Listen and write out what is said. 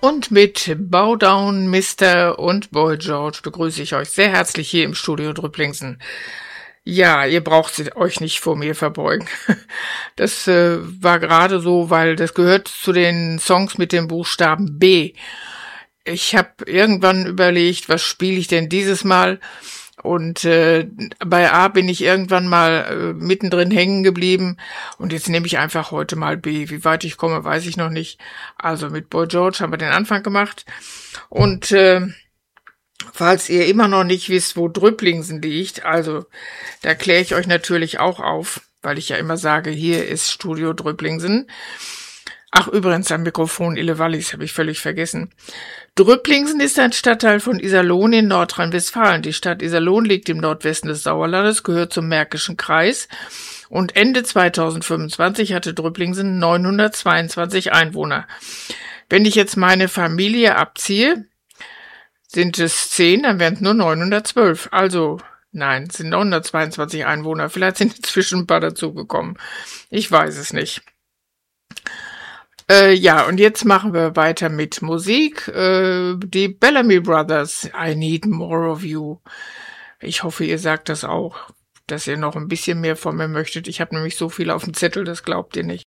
Und mit Bow Down, Mr. und Boy George begrüße ich euch sehr herzlich hier im Studio Drüpplingsen. Ja, ihr braucht euch nicht vor mir verbeugen. Das war gerade so, weil das gehört zu den Songs mit dem Buchstaben B. Ich habe irgendwann überlegt, was spiele ich denn dieses Mal? Und bei A bin ich irgendwann mal mittendrin hängen geblieben. Und jetzt nehme ich einfach heute mal B. Wie weit ich komme, weiß ich noch nicht. Also mit Boy George haben wir den Anfang gemacht. Und falls ihr immer noch nicht wisst, wo Drüpplingsen liegt, also da kläre ich euch natürlich auch auf, weil ich ja immer sage, hier ist Studio Drüpplingsen. Ach, übrigens am Mikrofon Ille Wallis, habe ich völlig vergessen. Drüpplingsen ist ein Stadtteil von Iserlohn in Nordrhein-Westfalen. Die Stadt Iserlohn liegt im Nordwesten des Sauerlandes, gehört zum Märkischen Kreis. Und Ende 2025 hatte Drüpplingsen 922 Einwohner. Wenn ich jetzt meine Familie abziehe, sind es 10, dann wären es nur 912. Also, nein, es sind 922 Einwohner. Vielleicht sind inzwischen ein paar dazugekommen. Ich weiß es nicht. Ja, und jetzt machen wir weiter mit Musik. Die Bellamy Brothers, I Need More of You. Ich hoffe, ihr sagt das auch, dass ihr noch ein bisschen mehr von mir möchtet. Ich habe nämlich so viel auf dem Zettel, das glaubt ihr nicht.